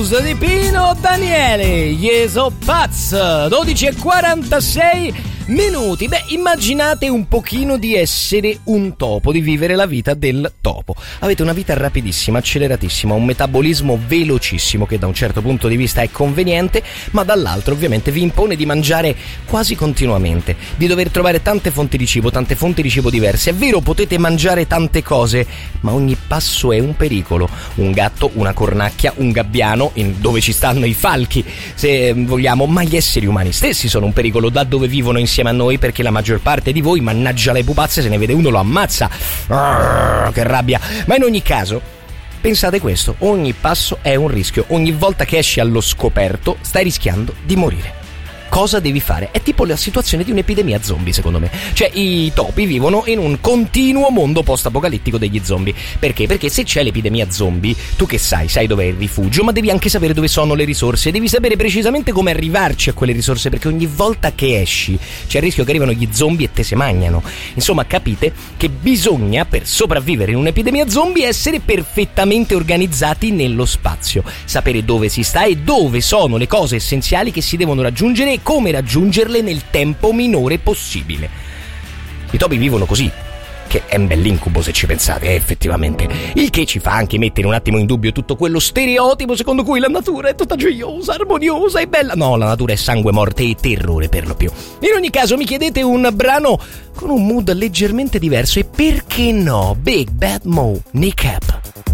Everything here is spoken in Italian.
Blues di Pino Daniele, Jeso Paz, 12:46 minuti. Beh, immaginate un pochino di essere un topo, di vivere la vita del topo. Avete una vita rapidissima, acceleratissima, un metabolismo velocissimo che da un certo punto di vista è conveniente, ma dall'altro ovviamente vi impone di mangiare quasi continuamente, di dover trovare tante fonti di cibo diverse. È vero, potete mangiare tante cose, ma ogni passo è un pericolo. Un gatto, una cornacchia, un gabbiano, dove ci stanno i falchi, se vogliamo, ma gli esseri umani stessi sono un pericolo da dove vivono insieme a noi, perché la maggior parte di voi, mannaggia le pupazze, se ne vede uno lo ammazza. Che rabbia. Ma in ogni caso, pensate questo: ogni passo è un rischio. Ogni volta che esci allo scoperto stai rischiando di morire. Cosa devi fare? È tipo la situazione di un'epidemia zombie, secondo me. Cioè, i topi vivono in un continuo mondo post-apocalittico degli zombie. Perché? Perché se c'è l'epidemia zombie, tu che sai dov'è il rifugio, ma devi anche sapere dove sono le risorse, devi sapere precisamente come arrivarci a quelle risorse, perché ogni volta che esci c'è il rischio che arrivano gli zombie e te se mangiano. Insomma, capite che bisogna, per sopravvivere in un'epidemia zombie, essere perfettamente organizzati nello spazio, sapere dove si sta e dove sono le cose essenziali che si devono raggiungere, come raggiungerle nel tempo minore possibile. I topi vivono così, che è un bell'incubo se ci pensate, effettivamente. Il che ci fa anche mettere un attimo in dubbio tutto quello stereotipo secondo cui la natura è tutta gioiosa, armoniosa e bella. No, la natura è sangue, morte e terrore per lo più. In ogni caso, mi chiedete un brano con un mood leggermente diverso e perché no? Big Bad Mo, Nick Cap.